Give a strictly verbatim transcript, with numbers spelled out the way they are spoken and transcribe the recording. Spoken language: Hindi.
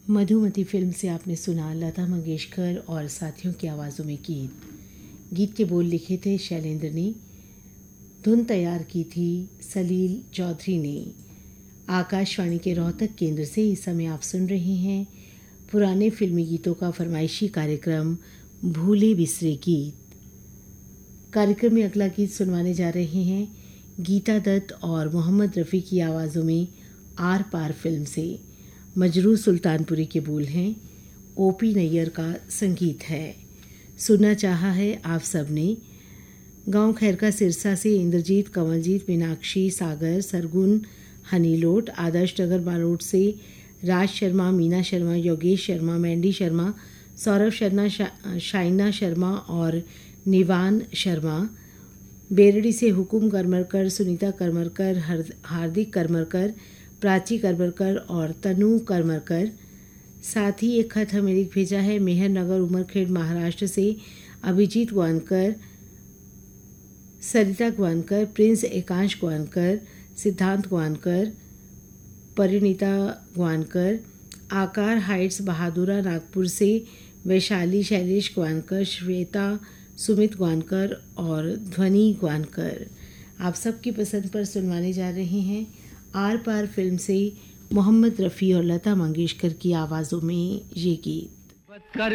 मधुमती फिल्म से आपने सुना लता मंगेशकर और साथियों की आवाज़ों में गीत। गीत के बोल लिखे थे शैलेंद्र ने, धुन तैयार की थी सलील चौधरी ने। आकाशवाणी के रोहतक केंद्र से इस समय आप सुन रहे हैं पुराने फिल्मी गीतों का फरमाइशी कार्यक्रम भूले बिसरे गीत। कार्यक्रम में अगला गीत सुनवाने जा रहे हैं गीता दत्त और मोहम्मद रफ़ी की आवाज़ों में आर पार फिल्म से। मजरू सुल्तानपुरी के बोल हैं, ओपी नैयर का संगीत है। सुनना चाहा है आप सब ने। गांव खैरका सिरसा से इंद्रजीत, कमलजीत, मीनाक्षी, सागर, सरगुन, हनीलोट, आदर्श नगर बालोट से राज शर्मा, मीना शर्मा, योगेश शर्मा, मैंडी शर्मा, सौरभ शर्मा, शा, शाइना शर्मा और निवान शर्मा। बेरड़ी से हुकुम करमरकर, सुनीता करमरकर, हार्दिक करमरकर, प्राची करमरकर और तनु करमरकर। साथ ही एक खत हमें लिख भेजा है मेहर नगर उमरखेड़ महाराष्ट्र से अभिजीत ग्वानकर, सरिता ग्वानकर, प्रिंस एकांश ग्वानकर, सिद्धांत ग्वानकर, परिणीता ग्वानकर। आकार हाइट्स बहादुरा नागपुर से वैशाली शैलेश ग्वानकर, श्वेता सुमित ग्वानकर और ध्वनि ग्वानकर। आप सबकी पसंद पर सुनवाने जा रहे हैं आर पार फिल्म से मोहम्मद रफ़ी और लता मंगेशकर की आवाज़ों में ये गीत।